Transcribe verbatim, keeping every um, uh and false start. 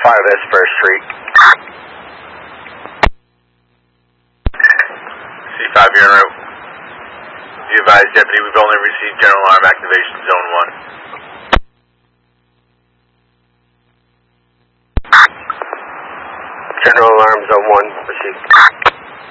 five S First Street. C five, you're en route. Be advised, deputy, we've only received general alarm activation, zone one. General alarm, zone one, received.